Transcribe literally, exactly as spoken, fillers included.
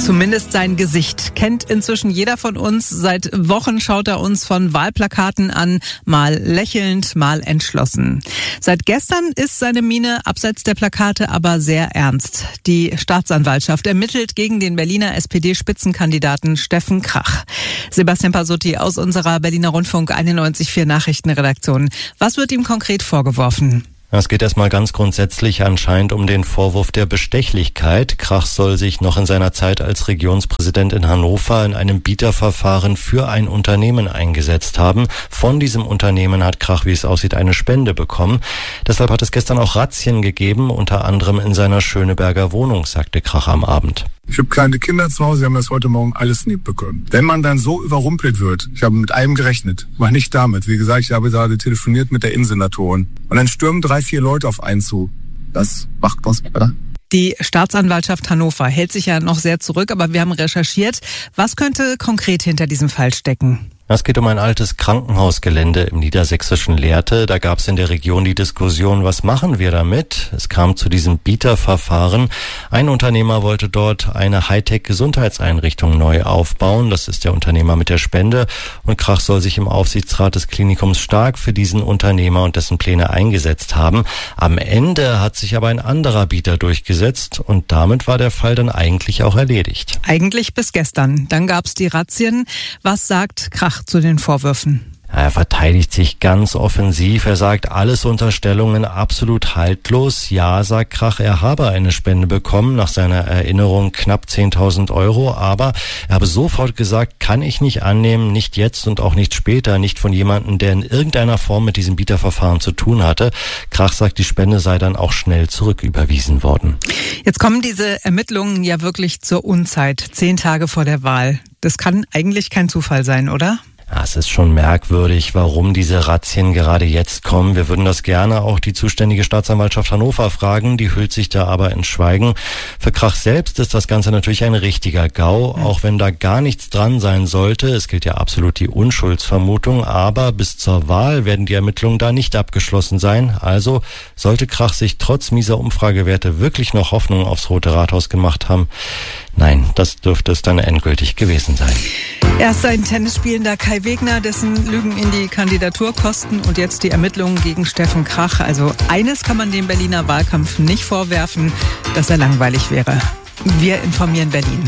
Zumindest sein Gesicht kennt inzwischen jeder von uns. Seit Wochen schaut er uns von Wahlplakaten an, mal lächelnd, mal entschlossen. Seit gestern ist seine Miene abseits der Plakate aber sehr ernst. Die Staatsanwaltschaft ermittelt gegen den Berliner S P D-Spitzenkandidaten Steffen Krach. Sebastian Pasotti aus unserer Berliner Rundfunk einundneunzig Komma vier Nachrichtenredaktion. Was wird ihm konkret vorgeworfen? Es geht erstmal ganz grundsätzlich anscheinend um den Vorwurf der Bestechlichkeit. Krach soll sich noch in seiner Zeit als Regionspräsident in Hannover in einem Bieterverfahren für ein Unternehmen eingesetzt haben. Von diesem Unternehmen hat Krach, wie es aussieht, eine Spende bekommen. Deshalb hat es gestern auch Razzien gegeben, unter anderem in seiner Schöneberger Wohnung, sagte Krach am Abend. Ich habe kleine Kinder zu Hause, die haben das heute Morgen alles nicht bekommen. Wenn man dann so überrumpelt wird, ich habe mit einem gerechnet, war nicht damit. Wie gesagt, ich habe gerade telefoniert mit der Innensenatorin. Und dann stürmen drei, vier Leute auf einen zu. Das macht was, oder? Die Staatsanwaltschaft Hannover hält sich ja noch sehr zurück, aber wir haben recherchiert. Was könnte konkret hinter diesem Fall stecken? Es geht um ein altes Krankenhausgelände im niedersächsischen Lehrte. Da gab es in der Region die Diskussion, was machen wir damit? Es kam zu diesem Bieterverfahren. Ein Unternehmer wollte dort eine Hightech-Gesundheitseinrichtung neu aufbauen. Das ist der Unternehmer mit der Spende. Und Krach soll sich im Aufsichtsrat des Klinikums stark für diesen Unternehmer und dessen Pläne eingesetzt haben. Am Ende hat sich aber ein anderer Bieter durchgesetzt und damit war der Fall dann eigentlich auch erledigt. Eigentlich bis gestern. Dann gab es die Razzien. Was sagt Krach zu den Vorwürfen? Er verteidigt sich ganz offensiv. Er sagt, alles Unterstellungen absolut haltlos. Ja, sagt Krach, er habe eine Spende bekommen, nach seiner Erinnerung knapp zehntausend Euro. Aber er habe sofort gesagt, kann ich nicht annehmen, nicht jetzt und auch nicht später, nicht von jemandem, der in irgendeiner Form mit diesem Bieterverfahren zu tun hatte. Krach sagt, die Spende sei dann auch schnell zurücküberwiesen worden. Jetzt kommen diese Ermittlungen ja wirklich zur Unzeit, zehn Tage vor der Wahl. Das kann eigentlich kein Zufall sein, oder? Ja, es ist schon merkwürdig, warum diese Razzien gerade jetzt kommen. Wir würden das gerne auch die zuständige Staatsanwaltschaft Hannover fragen, die hüllt sich da aber in Schweigen. Für Krach selbst ist das Ganze natürlich ein richtiger GAU, auch wenn da gar nichts dran sein sollte. Es gilt ja absolut die Unschuldsvermutung, aber bis zur Wahl werden die Ermittlungen da nicht abgeschlossen sein. Also sollte Krach sich trotz mieser Umfragewerte wirklich noch Hoffnung aufs Rote Rathaus gemacht haben, nein, das dürfte es dann endgültig gewesen sein. Erst ein tennisspielender Kai Wegner, dessen Lügen in die Kandidatur kosten und jetzt die Ermittlungen gegen Steffen Krach. Also eines kann man dem Berliner Wahlkampf nicht vorwerfen, dass er langweilig wäre. Wir informieren Berlin.